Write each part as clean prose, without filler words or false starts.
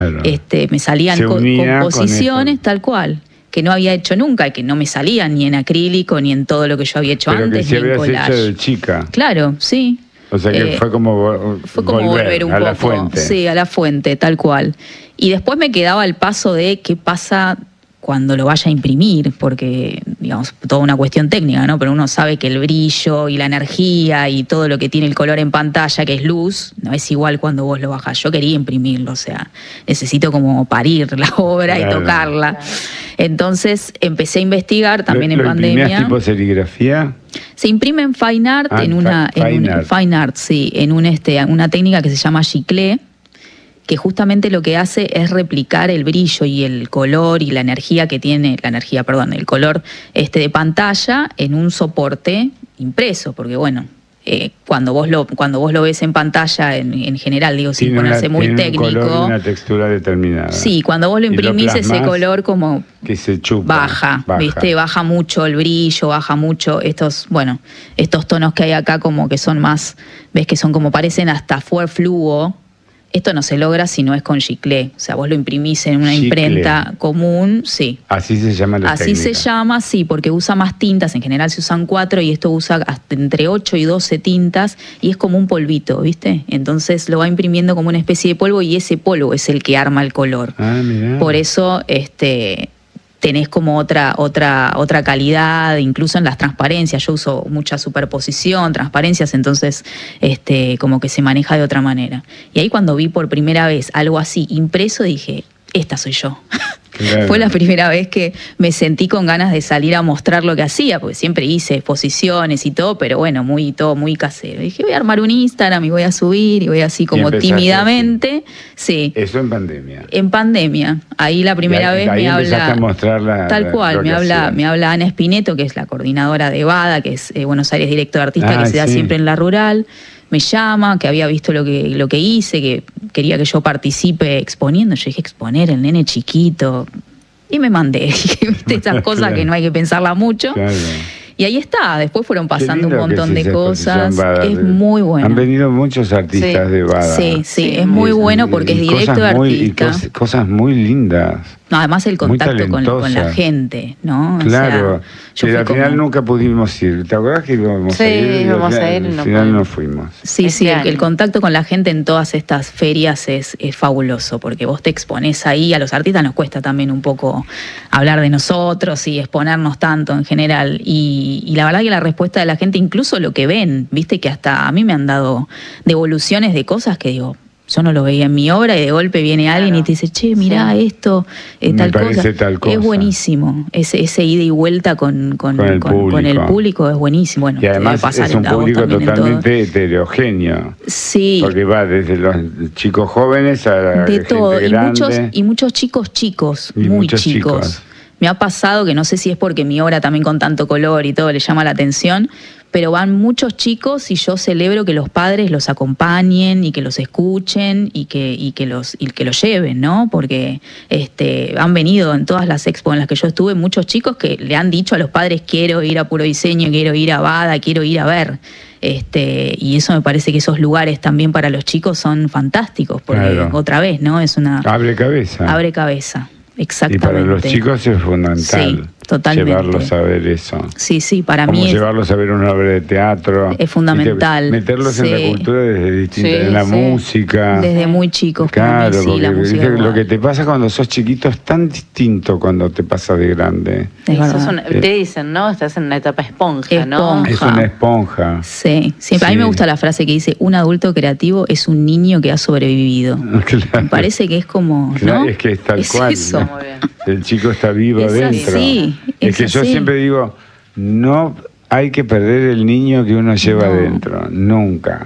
Claro. Me salían Se unía composiciones con tal cual, que no había hecho nunca y que no me salían ni en acrílico ni en todo lo que yo había hecho Pero antes, que ni en habías collage. hecho de chica. Claro, sí. O sea que fue como volver un a poco, la fuente. sí, a la fuente, tal cual. Y después me quedaba el paso de qué pasa cuando lo vaya a imprimir, porque, digamos, toda una cuestión técnica, ¿no? Pero uno sabe que el brillo y la energía y todo lo que tiene el color en pantalla, que es luz, no es igual cuando vos lo bajás. Yo quería imprimirlo, o sea, necesito como parir la obra y tocarla. Entonces empecé a investigar también en pandemia. ¿Imprimías tipo serigrafía? Se imprime en Fine Art, Fine Art, sí, en una técnica que se llama giclée, que justamente lo que hace es replicar el brillo y el color y la energía que tiene, el color de pantalla en un soporte impreso, porque bueno, cuando vos lo ves en pantalla en general, digo, sin ponerse muy técnico, un color y una textura determinada. Sí, cuando vos lo imprimís ese color como que se chupa, baja, ¿viste? Baja mucho el brillo, baja mucho estos tonos que hay acá como que son más, ves que son como parecen hasta fluo. Esto no se logra si no es con giclée. O sea, vos lo imprimís en una imprenta común, sí. Así se llama la técnica. Así se llama, sí, porque usa más tintas. En general se usan 4 y esto usa hasta entre 8 y 12 tintas y es como un polvito, ¿viste? Entonces lo va imprimiendo como una especie de polvo y ese polvo es el que arma el color. Ah, mirá. Por eso tenés como otra calidad, incluso en las transparencias. Yo uso mucha superposición, transparencias, entonces como que se maneja de otra manera. Y ahí cuando vi por primera vez algo así impreso, dije, esta soy yo. Claro. Fue la primera vez que me sentí con ganas de salir a mostrar lo que hacía, porque siempre hice exposiciones y todo, pero bueno, todo muy casero. Y dije, voy a armar un Instagram y voy a subir y voy así como tímidamente. Sí. Eso en pandemia. En pandemia. Ahí la primera vez me habla. A mostrar tal cual, me habla Ana Espineto, que es la coordinadora de BADA, que es Buenos Aires Directo de Artista, que se da siempre en la rural. Me llama, que había visto lo que hice, que quería que yo participe exponiendo. Yo dije, exponer el nene chiquito. Y me mandé. ¿Viste? Esas cosas que no hay que pensarla mucho. Claro. Y ahí está, después fueron pasando un montón de cosas. Es muy bueno. Han venido muchos artistas de BADA. Sí, es muy bueno porque es directo de artista. Cosas muy lindas. No, además el contacto con la gente, ¿no? Claro, pero al final nunca pudimos ir. ¿Te acuerdas que íbamos a ir? Sí, íbamos a ir. Al final no fuimos. Sí, el contacto con la gente en todas estas ferias es fabuloso, porque vos te exponés ahí, a los artistas nos cuesta también un poco hablar de nosotros y exponernos tanto en general. Y la verdad que la respuesta de la gente, incluso lo que ven, viste que hasta a mí me han dado devoluciones de cosas que digo, yo no lo veía en mi obra y de golpe viene alguien y te dice, che, mirá esto, tal cosa. Es buenísimo. Ese ida y vuelta con el público es buenísimo. Bueno, y además es un público totalmente heterogéneo. Sí. Porque va desde los chicos jóvenes a la de gente todo. grande. Y muchos chicos, muy chicos. Me ha pasado que no sé si es porque mi obra también con tanto color y todo le llama la atención, pero van muchos chicos y yo celebro que los padres los acompañen y que los escuchen y que los lleven, ¿no? Porque han venido en todas las expos en las que yo estuve muchos chicos que le han dicho a los padres, quiero ir a Puro Diseño, quiero ir a BADA, quiero ir a ver. Y eso me parece que esos lugares también para los chicos son fantásticos, porque otra vez, ¿no? Es una... Abre cabeza. Abre cabeza. Exactamente. Y para los chicos es fundamental llevarlos a ver eso. Sí, para mí es... llevarlos a ver una obra de teatro. Es fundamental. Meterlos en la cultura desde distintas, en la música. Desde muy chicos. Claro, para mí, porque la música lo que te pasa cuando sos chiquito es tan distinto cuando te pasa de grande. Te dicen, ¿no? Estás en una etapa esponja, ¿no? Es una esponja. Sí, siempre. A mí me gusta la frase que dice, un adulto creativo es un niño que ha sobrevivido. Claro. Me parece que es como, claro, ¿no? es que es tal cual. Eso. Muy bien. El chico está vivo adentro. Sí, es que yo siempre digo, no hay que perder el niño que uno lleva adentro. Nunca.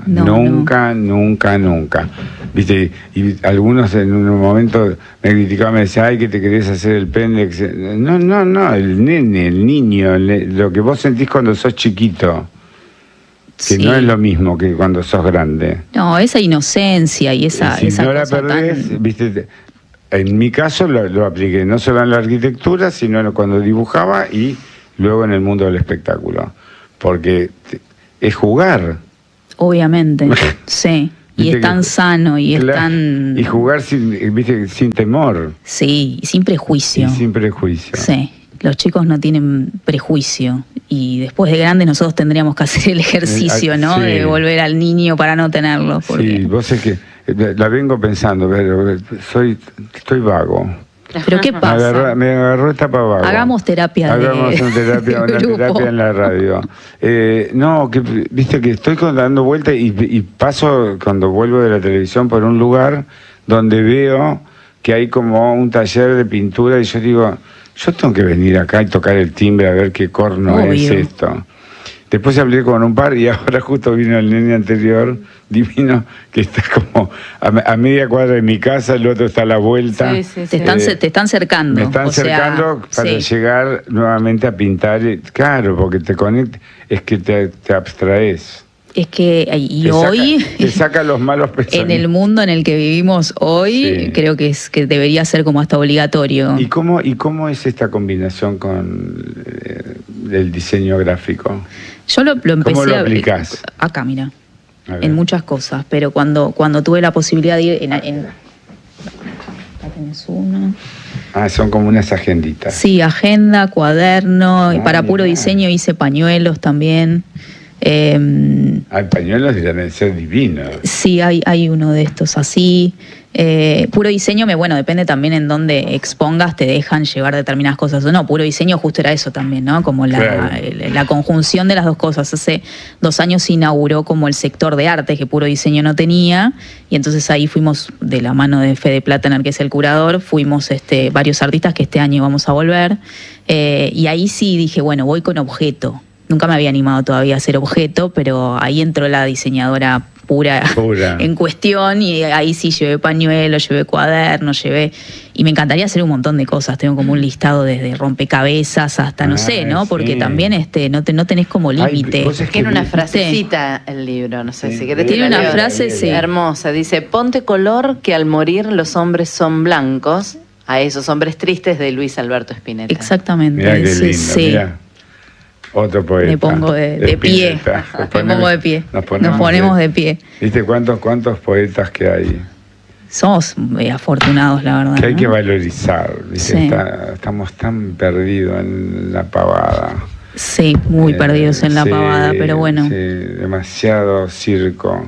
¿Viste? Y algunos en un momento me criticaban, me decían, ay, que te querés hacer el pendex. No, el nene, el niño, lo que vos sentís cuando sos chiquito. Que no es lo mismo que cuando sos grande. No, esa inocencia y esa si no cosa la perdés, tan... ¿viste? En mi caso lo apliqué no solo en la arquitectura, sino cuando dibujaba y luego en el mundo del espectáculo. Porque es jugar. Obviamente, sí. Y es tan sano y es tan... Y jugar sin temor. Sí, y sin prejuicio. Y sin prejuicio. Sí, los chicos no tienen prejuicio. Y después de grandes nosotros tendríamos que hacer el ejercicio, ¿no? Sí. De volver al niño para no tenerlo. Porque... Sí, vos es que la vengo pensando, pero estoy vago. ¿Pero qué pasa? Me agarró etapa vago. Hagamos terapia Hagamos una terapia en la radio. No, que viste que estoy dando vueltas y paso cuando vuelvo de la televisión por un lugar donde veo que hay como un taller de pintura y yo digo, yo tengo que venir acá y tocar el timbre a ver qué corno es esto. Después hablé con un par y ahora justo vino el nene anterior, divino, que está como a media cuadra de mi casa, el otro está a la vuelta. Sí. Te están cercando. Me están cercando para llegar nuevamente a pintar. Claro, porque te conectas, es que te abstraes. Es que hoy te saca los malos pensamientos. En el mundo en el que vivimos hoy, creo que debería ser como hasta obligatorio. ¿Y cómo es esta combinación con el diseño gráfico? Yo lo empecé ¿Cómo lo aplicás? Acá, mira, en muchas cosas, pero cuando tuve la posibilidad de ir acá tenés uno. Son como unas agenditas. Sí, agenda, cuaderno, y para puro diseño hice pañuelos también. Hay pañuelos deben ser divinos. Sí, hay uno de estos así. Puro diseño, depende también en dónde expongas, te dejan llevar determinadas cosas o no. Puro diseño justo era eso también, ¿no? Como la conjunción de las dos cosas. Hace 2 años se inauguró como el sector de arte, que puro diseño no tenía, y entonces ahí fuimos, de la mano de Fede Platener, que es el curador, fuimos varios artistas que este año vamos a volver, y ahí sí dije, bueno, voy con objeto. Nunca me había animado todavía a hacer objeto, pero ahí entró la diseñadora pura en cuestión y ahí sí llevé pañuelos, llevé cuadernos, y me encantaría hacer un montón de cosas. Tengo como un listado desde rompecabezas hasta no sé, ¿no? Porque también no tenés como límite. Tiene una frasecita el libro, no sé si querés. Tiene una frase, hermosa, dice: ponte color que al morir los hombres son blancos, a esos hombres tristes, de Luis Alberto Spinetta. Exactamente. Mirá qué lindo, mirá. Otro poeta. Me pongo de pie. Me pongo de pie. Nos ponemos de pie. ¿Viste cuántos poetas que hay? Somos afortunados, la verdad. Que hay que valorizar. Sí. Estamos tan perdidos en la pavada. Sí, muy perdidos en la pavada, pero bueno. Sí, demasiado circo.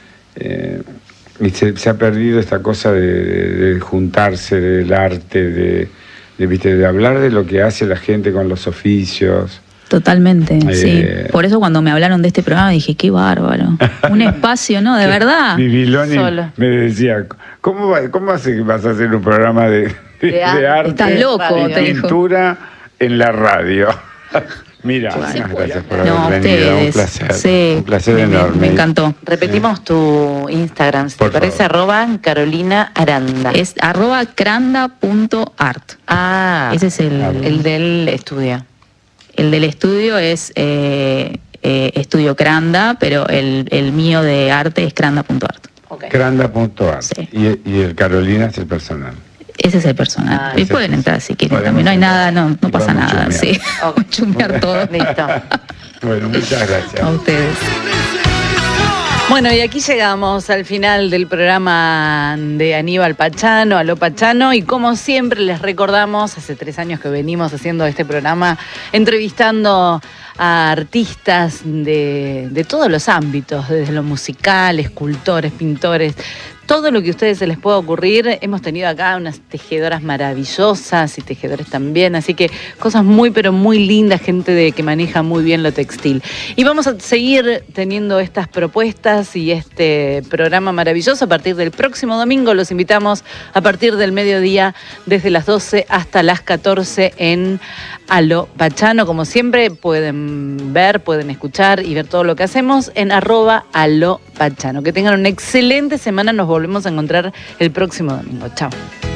Y se ha perdido esta cosa de juntarse, del arte, de hablar de lo que hace la gente con los oficios. Totalmente, sí. Por eso cuando me hablaron de este programa dije, qué bárbaro. Un espacio, ¿no? De verdad. Viviloni me decía, ¿cómo vas a hacer un programa de arte? Estás loco, y pintura en la radio? Mira, muchas gracias por haber venido. Un placer. Sí, un placer enorme. Me encantó. Repetimos tu Instagram, si te parece, @Carolina Aranda. Es @cranda.art. Ese es el del estudio. El del estudio es Estudio Cranda, pero el mío de arte es cranda.art. Okay. Cranda.art. Sí. Y el Carolina es el personal. Ese es el personal. Y pueden entrar si quieren también. No hay nada, no pasa nada. Sí. Chumear todo. Listo. Bueno, muchas gracias. A ustedes. Bueno, y aquí llegamos al final del programa de Aníbal Pachano, Aló Pachano, y como siempre les recordamos, hace 3 años que venimos haciendo este programa, entrevistando a artistas de todos los ámbitos, desde lo musical, escultores, pintores, todo lo que a ustedes se les pueda ocurrir. Hemos tenido acá unas tejedoras maravillosas y tejedores también, así que cosas muy pero muy lindas, gente que maneja muy bien lo textil. Y vamos a seguir teniendo estas propuestas y este programa maravilloso a partir del próximo domingo. Los invitamos a partir del mediodía, desde las 12 hasta las 14 en Aló Pachano. Como siempre, pueden ver, pueden escuchar y ver todo lo que hacemos en @Aló Pachano. Que tengan una excelente semana. Nos volvemos a encontrar el próximo domingo. Chao.